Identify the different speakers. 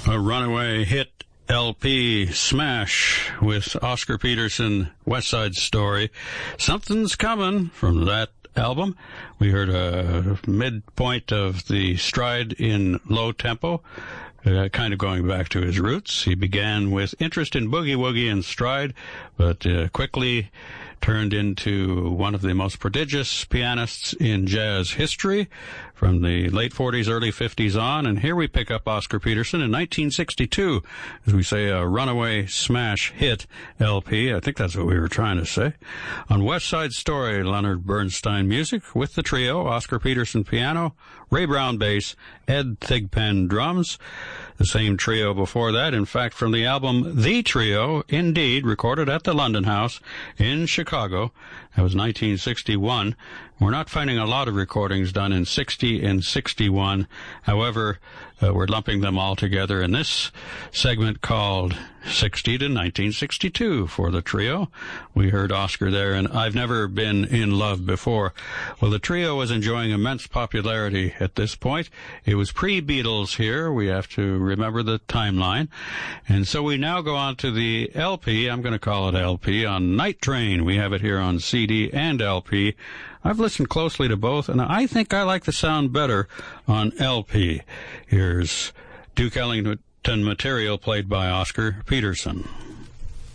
Speaker 1: A runaway hit LP smash with Oscar Peterson, West Side Story. Something's coming from that album. We heard a midpoint of the stride in low tempo, kind of going back to his roots. He began with interest in boogie woogie and stride, but quickly turned into one of the most prodigious pianists in jazz history from the late 40s, early 50s on. And here we pick up Oscar Peterson in 1962, as we say, a runaway smash hit LP. I think that's what we were trying to say. On West Side Story, Leonard Bernstein music with the trio, Oscar Peterson piano, Ray Brown bass, Ed Thigpen drums. The same trio before that, in fact, from the album The Trio, indeed, recorded at the London House in Chicago. That was 1961. We're not finding a lot of recordings done in 60 and 61. However, we're lumping them all together in this segment called 60 to 1962 for the trio. We heard Oscar there, and I've Never Been in Love Before. Well, the trio was enjoying immense popularity at this point. It was pre-Beatles here. We have to remember the timeline. And so we now go on to the LP. I'm going to call it LP on Night Train. We have it here on CD and LP. I've listened closely to both, and I think I like the sound better on LP. Here's Duke Ellington material played by Oscar Peterson.